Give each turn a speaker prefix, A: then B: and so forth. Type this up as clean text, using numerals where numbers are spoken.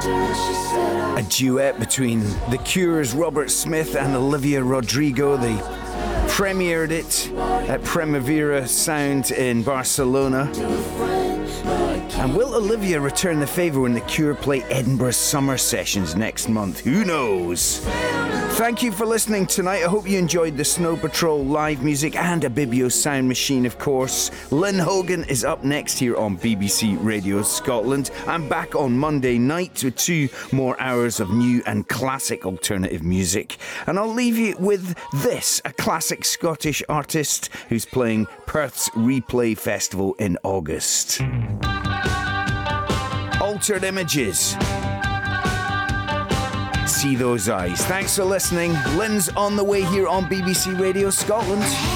A: A duet between The Cure's Robert Smith and Olivia Rodrigo. They premiered it at Primavera Sound in Barcelona. And will Olivia return the favour when The Cure play Edinburgh Summer Sessions next month? Who knows? Thank you for listening tonight. I hope you enjoyed the Snow Patrol live music and a Bibio sound machine, of course. Lynn Hogan is up next here on BBC Radio Scotland. I'm back on Monday night with 2 more hours of new and classic alternative music. And I'll leave you with this, a classic Scottish artist who's playing Perth's Replay Festival in August. Altered Images. See those eyes. Thanks for listening. Lynn's on the way here on BBC Radio Scotland.